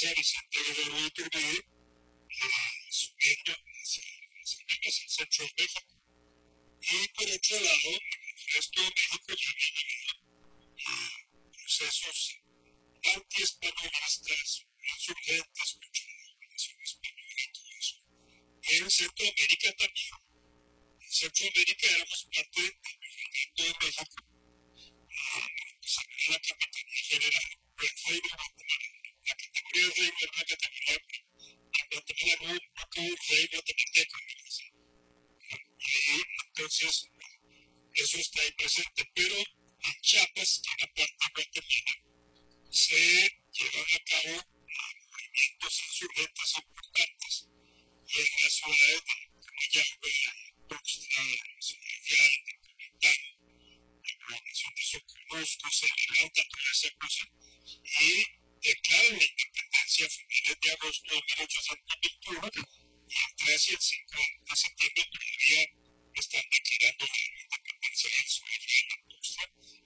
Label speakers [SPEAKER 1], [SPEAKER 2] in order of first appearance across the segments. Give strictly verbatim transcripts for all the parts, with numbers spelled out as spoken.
[SPEAKER 1] derecha Vicente Guerrero de Iturbide, eh, subiendo hacia, hacia, hacia el centro de México. Y por otro lado, en el resto de México ya habían habido eh, procesos anti-españolistas, insurgentes contra la dominación española y todo eso. En Centroamérica también. En Centroamérica éramos parte del Virreinato de México. Pues había la Capitanía General, el rey de Guatemala. La categoría de rey no era una categoría, en Guatemala no, no tuvo rey guatemalteco, y entonces eso está ahí presente, pero en Chiapas, que era parte de Guatemala, se llevan a cabo movimientos insurgentes importantes y en las ciudades de Comayagüe, Tuxtla, Ciudad Real, Comitán, la gobernación de Soconusco, se levanta toda esa cosa y declaran la independencia a finales de agosto de mil ochocientos veintiuno y el tres y el cinco de septiembre todavía están declarando la independencia del sur de la Tuxtla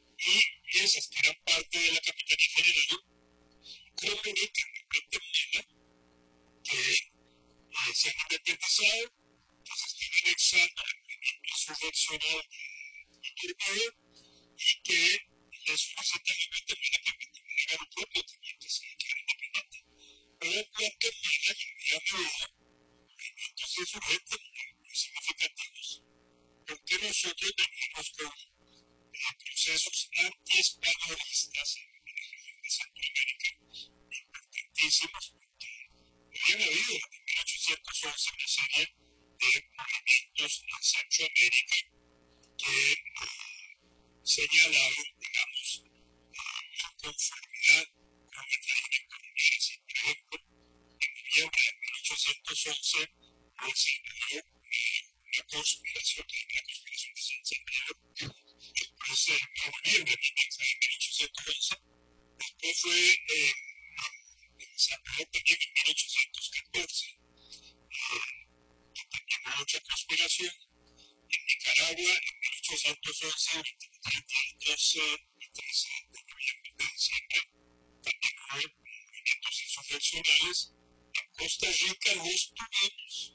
[SPEAKER 1] y esas que eran parte de la Capitanía General comunican a Guatemala que eh, se han independizado, que se están anexando al movimiento insurreccional de Iturbide y que le solicitan a Guatemala que Guatemala haga lo propio también, que se declare independiente. Pero Guatemala ya había habido movimientos insurgentes muy significativos, porque nosotros veníamos con eh, procesos anti-españolistas en la región de Centroamérica importantísimos, porque habían habido en mil ochocientos once una serie de movimientos en Centroamérica que eh, señalaban, digamos, la inconformidad con el régimen colonial. Así, por ejemplo, en noviembre de mil ochocientos once se dio una conspiración, la conspiración de San Miguel, después en noviembre de mil ochocientos once, después fue eh, en San Miguel también en mil ochocientos catorce, eh, que también hubo otra conspiración. En Nicaragua, en mil ochocientos once, el doce y trece de noviembre de diciembre, también hubo movimientos insurreccionales. En Costa Rica los tuvimos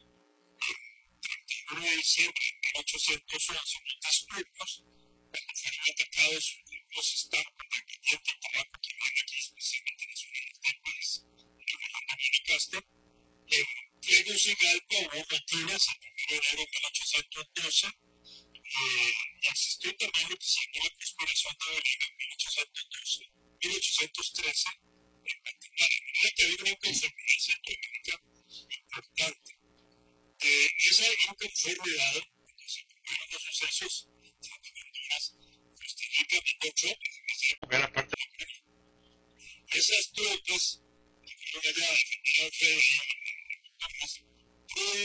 [SPEAKER 1] el treinta y uno de diciembre de mil ochocientos once, los disturbios, cuando fueron atacados los estados independientes de Tabaco, que van aquí, especialmente en las ciudades del país, en la región de Guanacaste. En Tegucigalpa hubo retiras el primero de enero de mil ochocientos doce. Eh, existió también lo que se llamó la conspiración de Belén en mil ochocientos doce, mil ochocientos trece, en Guatemala. De manera que había una inconformidad en Centroamérica importante. De esa inconformidad, cuando se cumplieron los sucesos de Honduras, Costa Rica, Nicocho, además de la primera parte de la Ucrania, esas tropas que fueron allá a defender al rey y a las